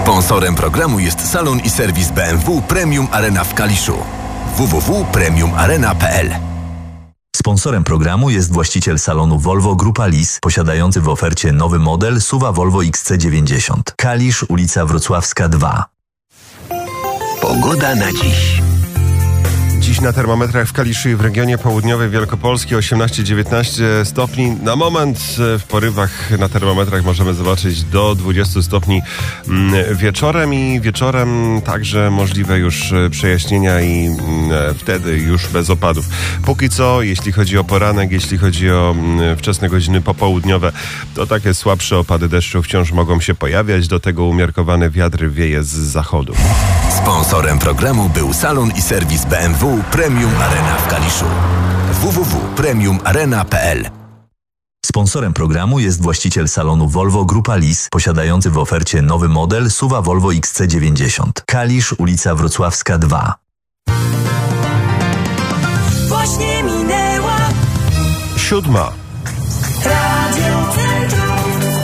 Sponsorem programu jest salon i serwis BMW Premium Arena w Kaliszu. www.premiumarena.pl. Sponsorem programu jest właściciel salonu Volvo Grupa Lis, posiadający w ofercie nowy model SUV Volvo XC90. Kalisz, ulica Wrocławska 2. Pogoda na dziś. Dziś na termometrach w Kaliszu i w regionie południowej Wielkopolski 18-19 stopni. Na moment w porywach na termometrach możemy zobaczyć do 20 stopni wieczorem i wieczorem także możliwe już przejaśnienia i wtedy już bez opadów. Póki co, jeśli chodzi o poranek, jeśli chodzi o wczesne godziny popołudniowe, to takie słabsze opady deszczu wciąż mogą się pojawiać. Do tego umiarkowany wiatr wieje z zachodu. Sponsorem programu był salon i serwis BMW Premium Arena w Kaliszu. www.premiumarena.pl. Sponsorem programu jest właściciel salonu Volvo Grupa Lis, posiadający w ofercie nowy model SUV Volvo XC90. Kalisz, ulica Wrocławska 2. Właśnie minęła 7. Radio Centrum.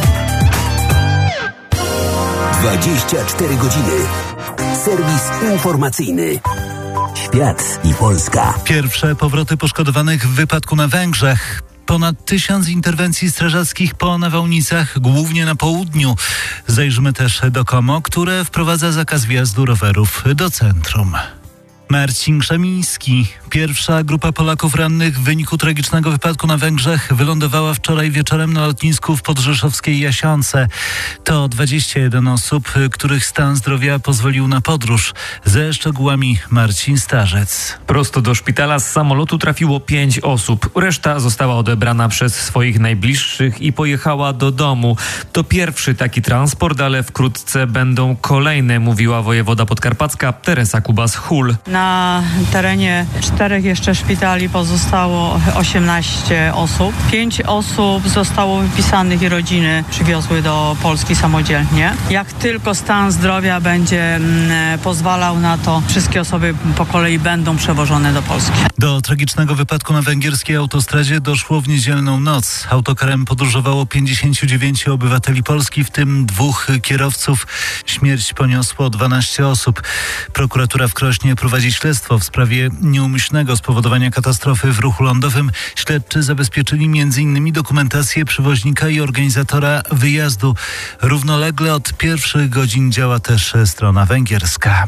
24 godziny. Serwis informacyjny. Świat i Polska. Pierwsze powroty poszkodowanych w wypadku na Węgrzech. Ponad 1000 interwencji strażackich po nawałnicach, głównie na południu. Zajrzymy też do Como, które wprowadza zakaz wjazdu rowerów do centrum. Marcin Krzemiński. Pierwsza grupa Polaków rannych w wyniku tragicznego wypadku na Węgrzech wylądowała wczoraj wieczorem na lotnisku w podrzeszowskiej Jasionce. To 21 osób, których stan zdrowia pozwolił na podróż. Ze szczegółami Marcin Starzec. Prosto do szpitala z samolotu trafiło 5 osób. Reszta została odebrana przez swoich najbliższych i pojechała do domu. To pierwszy taki transport, ale wkrótce będą kolejne, mówiła wojewoda podkarpacka Teresa Kubas-Hul. Na terenie 4 jeszcze szpitali pozostało 18 osób. 5 osób zostało wypisanych i rodziny przywiozły do Polski samodzielnie. Jak tylko stan zdrowia będzie pozwalał na to, wszystkie osoby po kolei będą przewożone do Polski. Do tragicznego wypadku na węgierskiej autostradzie doszło w niedzielną noc. Autokarem podróżowało 59 obywateli Polski, w tym 2 kierowców. Śmierć poniosło 12 osób. Prokuratura w Krośnie prowadzi śledztwo w sprawie nieumyślnego spowodowania katastrofy w ruchu lądowym. Śledczy zabezpieczyli m.in. dokumentację przewoźnika i organizatora wyjazdu. Równolegle od pierwszych godzin działa też strona węgierska.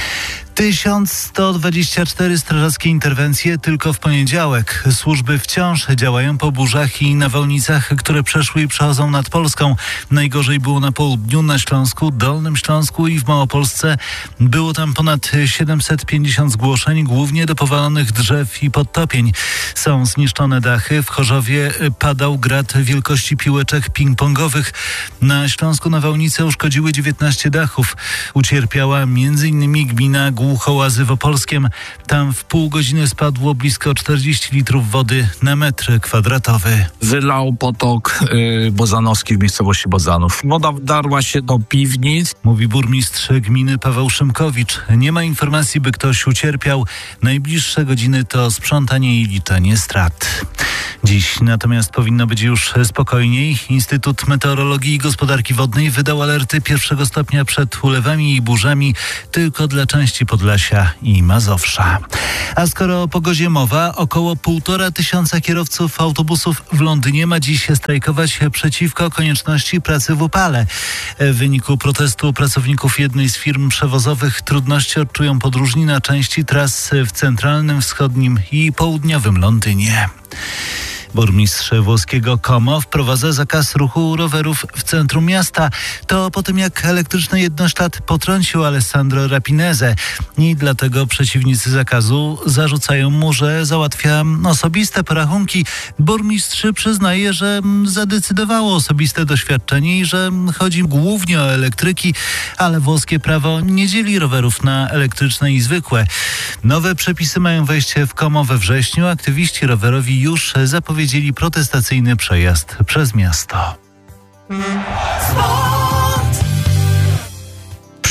1124 strażackie interwencje tylko w poniedziałek. Służby wciąż działają po burzach i nawałnicach, które przeszły i przechodzą nad Polską. Najgorzej było na południu, na Śląsku, Dolnym Śląsku i w Małopolsce. Było tam ponad 750 zgłoszeń, głównie do powalonych drzew i podtopień. Są zniszczone dachy. W Chorzowie padał grad wielkości piłeczek ping-pongowych. Na Śląsku nawałnice uszkodziły 19 dachów. Ucierpiała m.in. gmina Głuchołazy w Opolskiem. Tam w pół godziny spadło blisko 40 litrów wody na metr kwadratowy. Wylał potok Bozanowski w miejscowości Bozanów. Woda wdarła się do piwnic. Mówi burmistrz gminy Paweł Szymkowicz. Nie ma informacji, by ktoś ucierpiał. Najbliższe godziny to sprzątanie i liczenie strat. Dziś natomiast powinno być już spokojniej. Instytut Meteorologii i Gospodarki Wodnej wydał alerty 1 stopnia przed ulewami i burzami tylko dla części Podlasia i Mazowsza. A skoro o pogodzie mowa, około 1500 kierowców autobusów w Londynie ma dziś strajkować przeciwko konieczności pracy w upale. W wyniku protestu pracowników jednej z firm przewozowych trudności odczują podróżni na części tras w centralnym, wschodnim i południowym Londynie. Burmistrz włoskiego Como wprowadza zakaz ruchu rowerów w centrum miasta. To po tym, jak elektryczny jednoślad potrącił Alessandro Rapinese i dlatego przeciwnicy zakazu zarzucają mu, że załatwia osobiste porachunki. Burmistrz przyznaje, że zadecydowało osobiste doświadczenie i że chodzi głównie o elektryki, ale włoskie prawo nie dzieli rowerów na elektryczne i zwykłe. Nowe przepisy mają wejść w Como we wrześniu. Aktywiści rowerowi już zapowiedzieli protestacyjny przejazd przez miasto.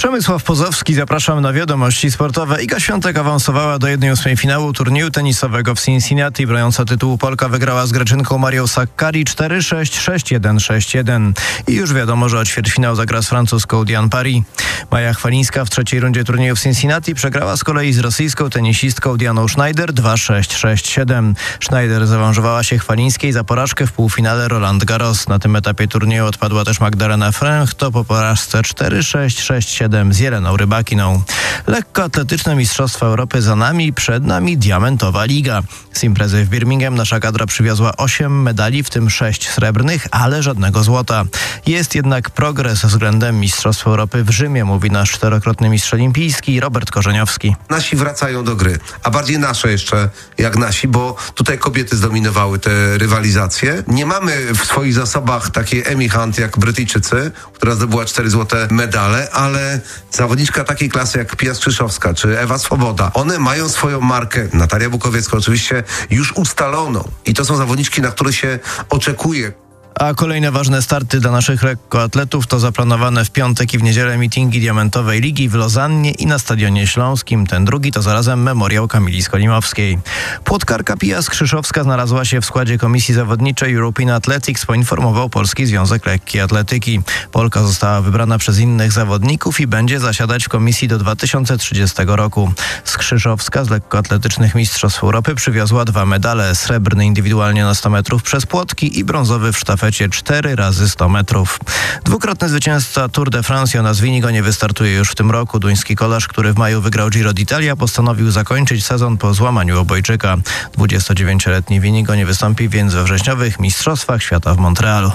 Przemysław Pozowski, zapraszam na wiadomości sportowe. Iga Świątek awansowała do 1/8 finału turnieju tenisowego w Cincinnati. Broniąca tytułu Polka wygrała z Greczynką Marią Sakkari 4-6, 6-1, 6-1. I już wiadomo, że o ćwierćfinał zagra z francuską Diane Paris. Maja Chwalińska w trzeciej rundzie turnieju w Cincinnati przegrała z kolei z rosyjską tenisistką Dianą Schneider 2-6, 6-7. Schneider zaawanżowała się Chwalińskiej za porażkę w półfinale Roland Garros. Na tym etapie turnieju odpadła też Magdalena Fręch, to po porażce 4-6, 6-7 z Jeleną Rybakiną. Lekkoatletyczne Mistrzostwa Europy za nami, przed nami diamentowa liga. Z imprezy w Birmingham nasza kadra przywiozła 8 medali, w tym 6 srebrnych, ale żadnego złota. Jest jednak progres względem Mistrzostw Europy w Rzymie, mówi nasz 4-krotny mistrz olimpijski Robert Korzeniowski. Nasi wracają do gry, a bardziej nasze jeszcze jak nasi, bo tutaj kobiety zdominowały te rywalizacje. Nie mamy w swoich zasobach takiej Amy Hunt jak Brytyjczycy, która zdobyła 4 złote medale, ale zawodniczka takiej klasy jak Pia Skrzyszowska czy Ewa Swoboda, one mają swoją markę, Natalia Bukowiecka oczywiście, już ustaloną. I to są zawodniczki, na które się oczekuje. A kolejne ważne starty dla naszych lekkoatletów to zaplanowane w piątek i w niedzielę mitingi Diamentowej Ligi w Lozannie i na Stadionie Śląskim. Ten drugi to zarazem memoriał Kamili Skolimowskiej. Płotkarka Pia Skrzyszowska znalazła się w składzie komisji zawodniczej European Athletics, poinformował Polski Związek Lekkiej Atletyki. Polka została wybrana przez innych zawodników i będzie zasiadać w komisji do 2030 roku. Skrzyszowska z lekkoatletycznych Mistrzostw Europy przywiozła 2 medale. Srebrny indywidualnie na 100 metrów przez płotki i brązowy w sztafecie 4 razy 100 metrów. Dwukrotny zwycięzca Tour de France Jonas Winigo nie wystartuje już w tym roku. Duński kolarz, który w maju wygrał Giro d'Italia, postanowił zakończyć sezon po złamaniu obojczyka. 29-letni Winigo nie wystąpi więc we wrześniowych Mistrzostwach Świata w Montrealu.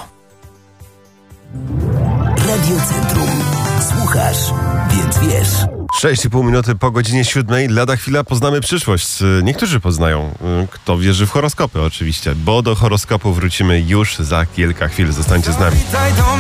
Radio Centrum. Słuchasz, więc wiesz. 6,5 minuty po godzinie 7. Lada chwila poznamy przyszłość. Niektórzy poznają, kto wierzy w horoskopy oczywiście, bo do horoskopu wrócimy już za kilka chwil. Zostańcie z nami.